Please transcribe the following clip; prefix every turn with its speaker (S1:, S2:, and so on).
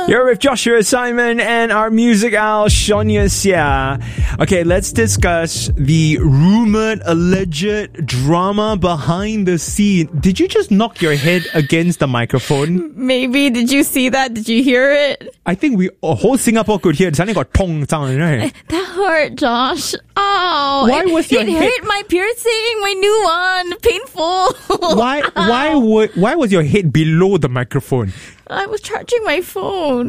S1: You're with Joshua Simon and our music owl, Sonia Xia. Okay, let's discuss the rumored, alleged drama behind the scene. Did you just knock your head against the microphone?
S2: Maybe. Did you see that? Did you hear it?
S1: I think whole Singapore could hear it. Suddenly got tong sound, right?
S2: That hurt, Josh. Oh.
S1: Why was your
S2: it
S1: head...
S2: hurt my piercing, my new one. Painful.
S1: Why was your head below the microphone?
S2: I was charging my phone.